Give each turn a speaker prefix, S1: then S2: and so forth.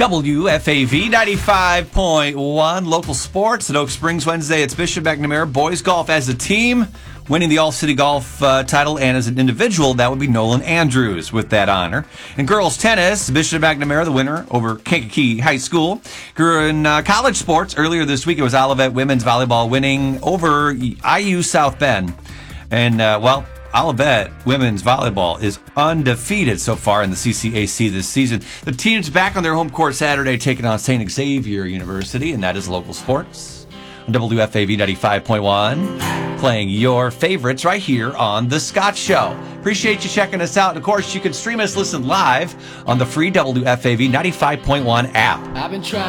S1: WFAV 95.1 local sports at Oak Springs Wednesday. It's Bishop McNamara. Boys golf as a team, winning the All-City Golf title, and as an individual, that would be Nolan Andrews with that honor. In girls tennis, Bishop McNamara, the winner over Kankakee High School. In college sports, earlier this week, it was Olivet women's volleyball winning over IU South Bend. And, Olivet women's volleyball is undefeated so far in the CCAC this season. The team's back on their home court Saturday taking on St. Xavier University, and that is local sports. On WFAV 95.1, playing your favorites right here on The Scott Show. Appreciate you checking us out. And, of course, you can stream us, listen live on the free WFAV 95.1 app.
S2: I've been trying